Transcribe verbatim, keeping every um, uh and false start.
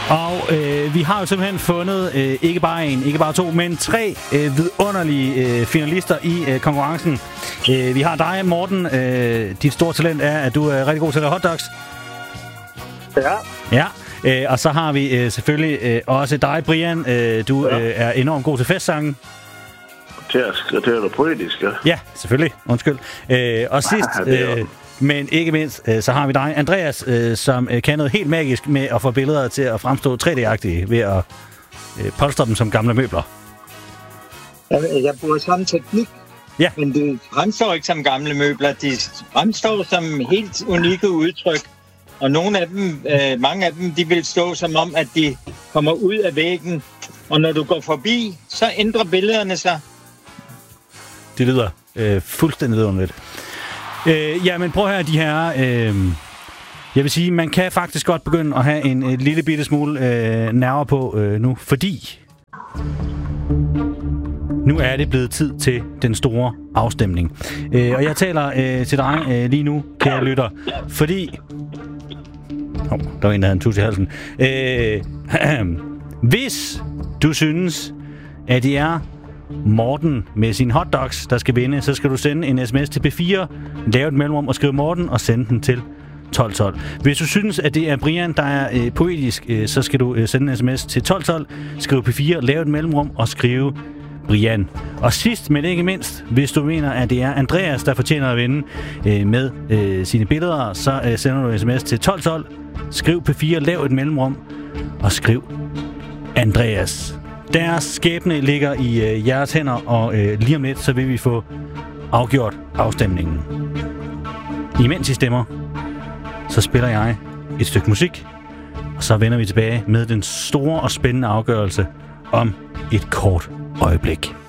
Og øh, vi har jo simpelthen fundet øh, ikke bare en, ikke bare to, men tre øh, vidunderlige øh, finalister i øh, konkurrencen. Øh, vi har dig, Morten. Øh, dit store talent er, at du er rigtig god til at lave hotdogs. Ja. Ja. Øh, og så har vi øh, selvfølgelig øh, også dig, Brian. Øh, du ja. øh, er enormt god til festsangen. Til at skrive det poetisk, ja. Ja, selvfølgelig. Undskyld. Øh, og sidst, øh, men ikke mindst, øh, så har vi dig, Andreas, øh, som øh, kan noget helt magisk med at få billeder til at fremstå tre D-agtige ved at øh, polstre dem som gamle møbler. Jeg, jeg bruger samme teknik, ja. Men det fremstår ikke som gamle møbler. De fremstår som helt unikke udtryk. Og nogle af dem, øh, mange af dem, de vil stå som om, at de kommer ud af væggen. Og når du går forbi, så ændrer billederne sig. Det lyder øh, fuldstændig vidunderligt. Øh, ja, men prøv at høre de her... Øh, jeg vil sige, man kan faktisk godt begynde at have en øh, lille bitte smule øh, nerver på øh, nu, fordi... Nu er det blevet tid til den store afstemning. Øh, og jeg taler øh, til dig øh, lige nu, kære lytter, fordi... Oh, der var en, der havde en tus i halsen. Øh, hvis du synes, at det er Morten med sine hotdogs, der skal vinde, så skal du sende en sms til P fire, lave et mellemrum og skrive Morten og sende den til tolv tolv. Hvis du synes, at det er Brian, der er øh, poetisk, øh, så skal du øh, sende en sms til tolv tolv, skrive P fire, lave et mellemrum og skrive Brian. Og sidst, men ikke mindst, hvis du mener, at det er Andreas, der fortjener at vinde øh, med øh, sine billeder, så øh, sender du en sms til tolv tolv, skriv P fire, lav et mellemrum og skriv Andreas. Deres skæbne ligger i øh, jeres hænder, og øh, lige om lidt, så vil vi få afgjort afstemningen. Imens I stemmer, så spiller jeg et stykke musik, og så vender vi tilbage med den store og spændende afgørelse om et kort øjeblik.